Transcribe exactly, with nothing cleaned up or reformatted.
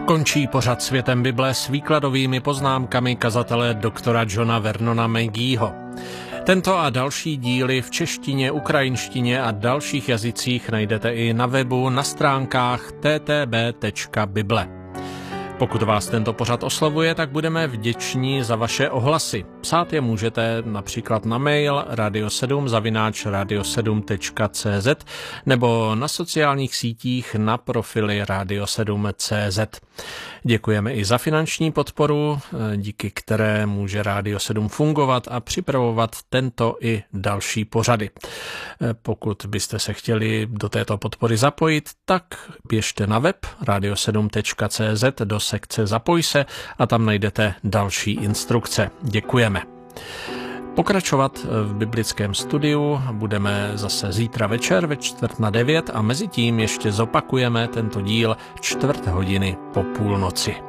Končí pořad Světem Bible s výkladovými poznámkami kazatele doktora Johna Vernona Mageeho. Tento a další díly v češtině, ukrajinštině a dalších jazycích najdete i na webu na stránkách t t b tečka bible. Pokud vás tento pořad oslovuje, tak budeme vděční za vaše ohlasy. Psát je můžete například na mail radio sedm zavináč radio sedm tečka cé zet nebo na sociálních sítích na profily radio sedm tečka cé zet. Děkujeme i za finanční podporu, díky které může Radio sedm fungovat a připravovat tento i další pořady. Pokud byste se chtěli do této podpory zapojit, tak běžte na web radio sedm tečka cé zet do sekce Zapoj se a tam najdete další instrukce. Děkujeme. Pokračovat v biblickém studiu budeme zase zítra večer ve čtvrt na devět a mezi tím ještě zopakujeme tento díl čtvrt hodiny po půlnoci.